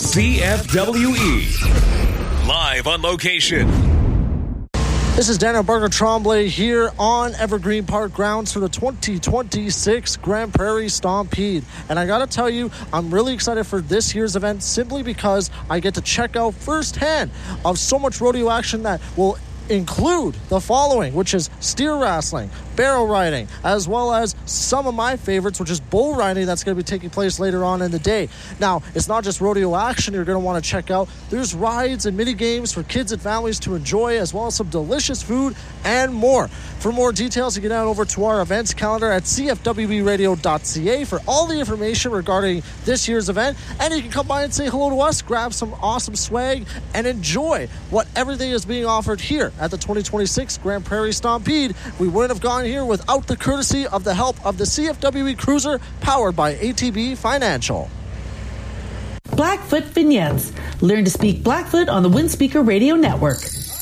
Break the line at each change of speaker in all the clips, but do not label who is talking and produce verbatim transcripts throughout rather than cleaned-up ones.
C F W E. Live on location.
This is Daniel Berger Tremblay here on Evergreen Park grounds for the twenty twenty-six Grand Prairie Stampede. And I got to tell you, I'm really excited for this year's event simply because I get to check out firsthand of so much rodeo action that will include the following, which is steer wrestling, barrel riding, as well as some of my favorites, which is bull riding that's going to be taking place later on in the day. Now, it's not just rodeo action you're going to want to check out. There's rides and mini games for kids and families to enjoy, as well as some delicious food and more. For more details, you can head over to our events calendar at c f w b radio dot c a for all the information regarding this year's event. And you can come by and say hello to us, grab some awesome swag, and enjoy what everything is being offered here at the twenty twenty-six Grand Prairie Stampede. We wouldn't have gone here without the courtesy of the help of the C F W E Cruiser, powered by A T B Financial.
Blackfoot Vignettes. Learn to speak Blackfoot on the Windspeaker Radio Network.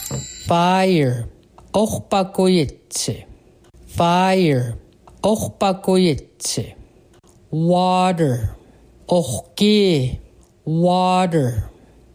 Fire. Ochpakoyetse. Fire. Ochpakoyetse. Water. Ochke. Water.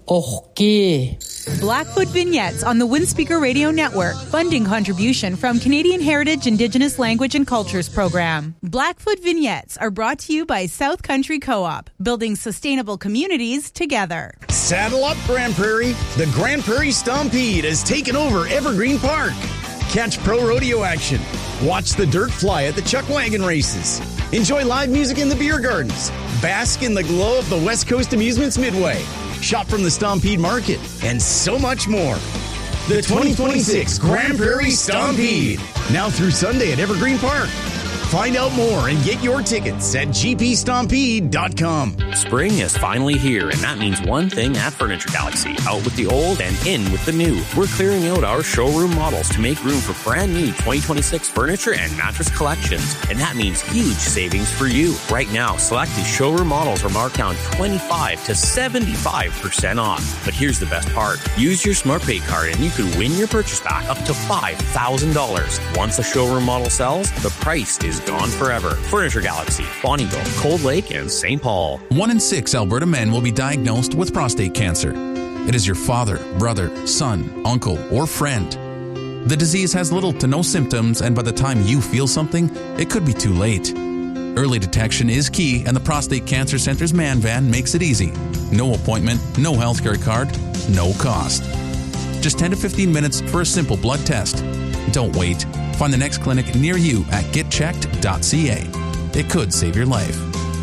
Okay.
Blackfoot Vignettes on the Windspeaker Radio Network. Funding contribution from Canadian Heritage Indigenous Language and Cultures Program. Blackfoot Vignettes are brought to you by South Country Co-op, building sustainable communities together.
Saddle up, Grand Prairie. The Grand Prairie Stampede has taken over Evergreen Park. Catch pro rodeo action. Watch the dirt fly at the chuck wagon races. Enjoy live music in the beer gardens. Bask in the glow of the West Coast Amusements Midway. Shop from the Stampede Market, and so much more. The twenty twenty-six Grand Prairie Stampede, now through Sunday at Evergreen Park. Find out more and get your tickets at g p stampede dot com.
Spring is finally here, and that means one thing at Furniture Galaxy. Out with the old and in with the new. We're clearing out our showroom models to make room for brand new twenty twenty-six furniture and mattress collections. And that means huge savings for you. Right now, selected showroom models are marked down twenty-five to seventy-five percent off. But here's the best part. Use your SmartPay card and you can win your purchase back up to five thousand dollars. Once a showroom model sells, the price is gone forever. Furniture Galaxy, Bonnyville, Cold Lake, and Saint Paul.
One in six Alberta men will be diagnosed with prostate cancer. It is your father, brother, son, uncle, or friend. The disease has little to no symptoms, and by the time you feel something, it could be too late. Early detection is key, and the Prostate Cancer Center's Man Van makes it easy. No appointment, no healthcare card, no cost. Just ten to fifteen minutes for a simple blood test. Don't wait. Find the next clinic near you at get checked dot c a. It could save your life.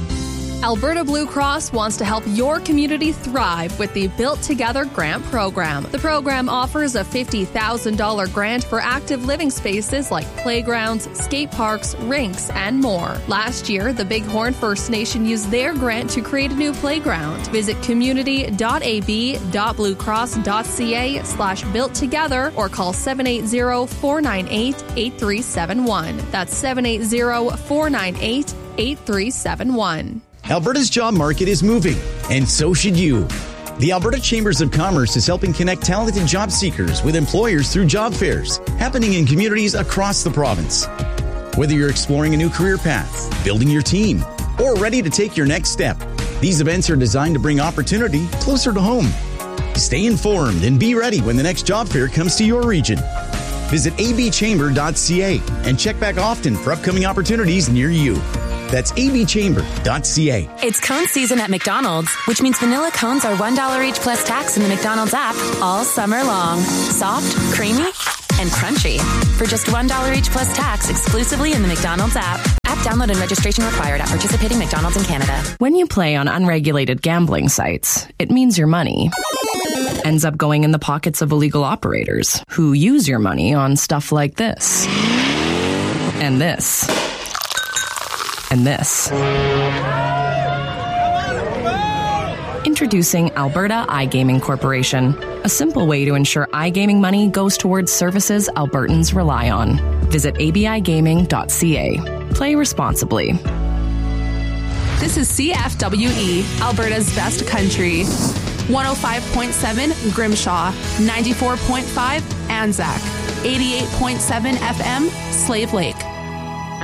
Alberta Blue Cross wants to help your community thrive with the Built Together Grant Program. The program offers a fifty thousand dollars grant for active living spaces like playgrounds, skate parks, rinks, and more. Last year, the Bighorn First Nation used their grant to create a new playground. Visit community dot a b dot blue cross dot c a slash built together or call seven eight zero, four nine eight, eight three seven one. That's seven eight zero, four nine eight, eight three seven one.
Alberta's job market is moving, and so should you. The Alberta Chambers of Commerce is helping connect talented job seekers with employers through job fairs happening in communities across the province. Whether you're exploring a new career path, building your team, or ready to take your next step, these events are designed to bring opportunity closer to home. Stay informed and be ready when the next job fair comes to your region. Visit a b chamber dot c a and check back often for upcoming opportunities near you. That's a b chamber dot c a.
It's cone season at McDonald's, which means vanilla cones are one dollar each plus tax in the McDonald's app all summer long. Soft, creamy, and crunchy. For just one dollar each plus tax exclusively in the McDonald's app. App download and registration required at participating McDonald's in Canada.
When you play on unregulated gambling sites, it means your money ends up going in the pockets of illegal operators who use your money on stuff like this. And this. And this. Introducing Alberta iGaming Corporation, a simple way to ensure iGaming money goes towards services Albertans rely on. Visit a b i gaming dot c a. Play responsibly.
This is C F W E, Alberta's best country. one oh five point seven Grimshaw, ninety-four point five Anzac, eighty-eight point seven F M Slave Lake.